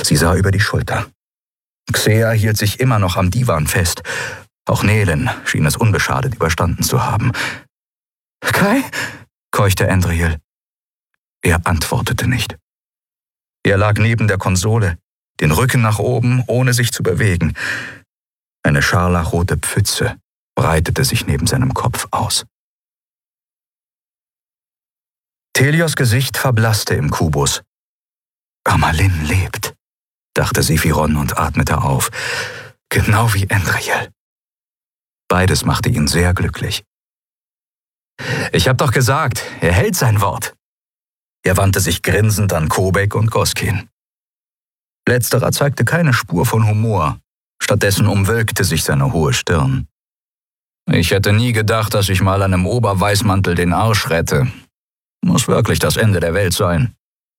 Sie sah über die Schulter. Xea hielt sich immer noch am Divan fest. Auch Nelen schien es unbeschadet überstanden zu haben. »Kai?« keuchte Andriel. Er antwortete nicht. Er lag neben der Konsole, den Rücken nach oben, ohne sich zu bewegen. Eine scharlachrote Pfütze breitete sich neben seinem Kopf aus. Telios Gesicht verblasste im Kubus. »Amalin lebt«, dachte Sephiron und atmete auf, genau wie Andriel. Beides machte ihn sehr glücklich. »Ich hab doch gesagt, er hält sein Wort.« Er wandte sich grinsend an Kobek und Goskin. Letzterer zeigte keine Spur von Humor, stattdessen umwölkte sich seine hohe Stirn. »Ich hätte nie gedacht, dass ich mal einem Oberweißmantel den Arsch rette. Muss wirklich das Ende der Welt sein.«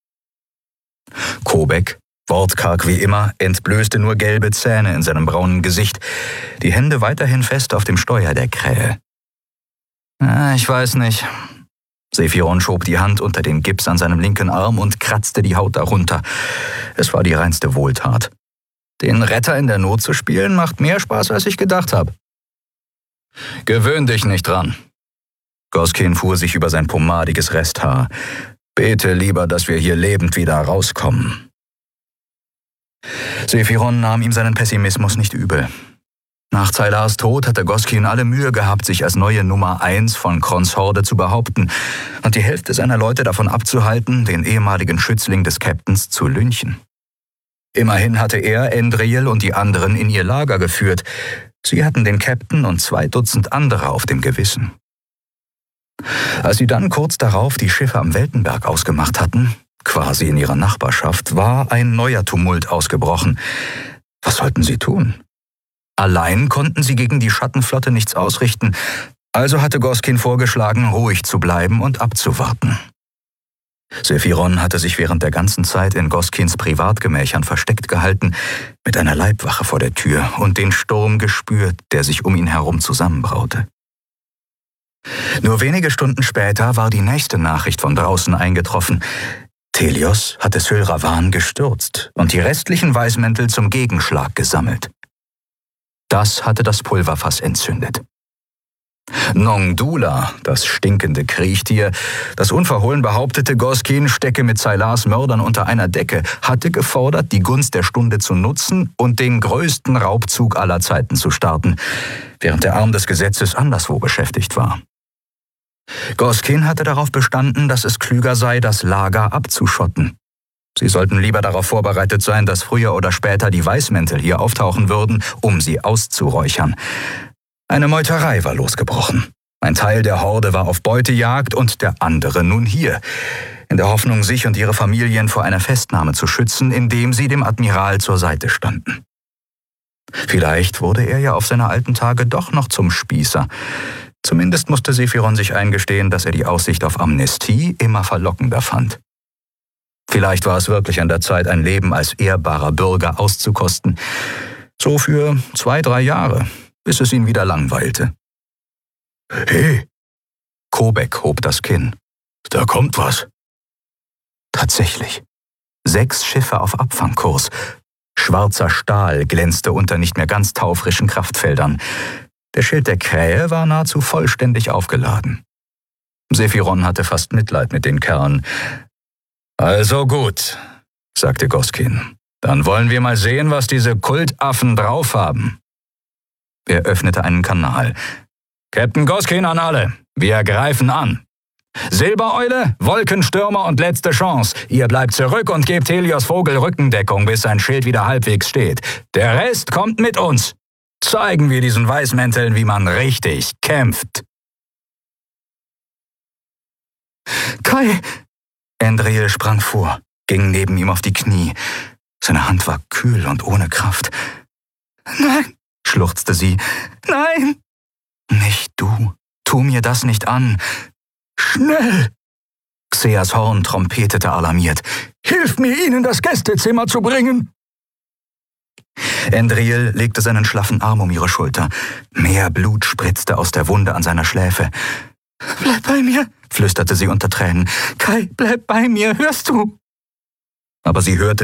Kobek, wortkarg wie immer, entblößte nur gelbe Zähne in seinem braunen Gesicht, die Hände weiterhin fest auf dem Steuer der Krähe. »Ich weiß nicht.« Sephiron schob die Hand unter den Gips an seinem linken Arm und kratzte die Haut darunter. Es war die reinste Wohltat. Den Retter in der Not zu spielen, macht mehr Spaß, als ich gedacht habe. »Gewöhn dich nicht dran.« Goskin fuhr sich über sein pomadiges Resthaar. »Bete lieber, dass wir hier lebend wieder rauskommen.« Sephiron nahm ihm seinen Pessimismus nicht übel. Nach Zailars Tod hatte Goskin alle Mühe gehabt, sich als neue Nummer 1 von Krons Horde zu behaupten und die Hälfte seiner Leute davon abzuhalten, den ehemaligen Schützling des Captains zu lynchen. Immerhin hatte er Andriel und die anderen in ihr Lager geführt. Sie hatten den Captain und 2 Dutzend andere auf dem Gewissen. Als sie dann kurz darauf die Schiffe am Weltenberg ausgemacht hatten, quasi in ihrer Nachbarschaft, war ein neuer Tumult ausgebrochen. Was sollten sie tun? Allein konnten sie gegen die Schattenflotte nichts ausrichten, also hatte Goskin vorgeschlagen, ruhig zu bleiben und abzuwarten. Sephiron hatte sich während der ganzen Zeit in Goskins Privatgemächern versteckt gehalten, mit einer Leibwache vor der Tür und den Sturm gespürt, der sich um ihn herum zusammenbraute. Nur wenige Stunden später war die nächste Nachricht von draußen eingetroffen. Telios hatte Sylravan gestürzt und die restlichen Weißmäntel zum Gegenschlag gesammelt. Das hatte das Pulverfass entzündet. Nongdula, das stinkende Kriechtier, das unverhohlen behauptete, Goskin stecke mit Zailars Mördern unter einer Decke, hatte gefordert, die Gunst der Stunde zu nutzen und den größten Raubzug aller Zeiten zu starten, während der Arm des Gesetzes anderswo beschäftigt war. Goskin hatte darauf bestanden, dass es klüger sei, das Lager abzuschotten. Sie sollten lieber darauf vorbereitet sein, dass früher oder später die Weißmäntel hier auftauchen würden, um sie auszuräuchern. Eine Meuterei war losgebrochen. Ein Teil der Horde war auf Beutejagd und der andere nun hier, in der Hoffnung, sich und ihre Familien vor einer Festnahme zu schützen, indem sie dem Admiral zur Seite standen. Vielleicht wurde er ja auf seine alten Tage doch noch zum Spießer. Zumindest musste Sephiron sich eingestehen, dass er die Aussicht auf Amnestie immer verlockender fand. Vielleicht war es wirklich an der Zeit, ein Leben als ehrbarer Bürger auszukosten. So für 2-3 Jahre, bis es ihn wieder langweilte. »Hey!« Kobek hob das Kinn. »Da kommt was.« Tatsächlich. 6 Schiffe auf Abfangkurs. Schwarzer Stahl glänzte unter nicht mehr ganz taufrischen Kraftfeldern. Der Schild der Krähe war nahezu vollständig aufgeladen. Sephiron hatte fast Mitleid mit den Kerlen. »Also gut«, sagte Goskin. »Dann wollen wir mal sehen, was diese Kultaffen drauf haben.« Er öffnete einen Kanal. »Captain Goskin an alle, wir greifen an. Silbereule, Wolkenstürmer und letzte Chance. Ihr bleibt zurück und gebt Helios Vogel Rückendeckung, bis sein Schild wieder halbwegs steht. Der Rest kommt mit uns. Zeigen wir diesen Weißmänteln, wie man richtig kämpft.« »Kai!« Andriel sprang vor, ging neben ihm auf die Knie. Seine Hand war kühl und ohne Kraft. »Nein«, schluchzte sie. »Nein!« »Nicht du. Tu mir das nicht an. Schnell!« Xeas Horn trompetete alarmiert. »Hilf mir, ihn in das Gästezimmer zu bringen!« Andriel legte seinen schlaffen Arm um ihre Schulter. Mehr Blut spritzte aus der Wunde an seiner Schläfe. »Bleib bei mir«, flüsterte sie unter Tränen. »Kai, bleib bei mir, hörst du?« Aber sie hörte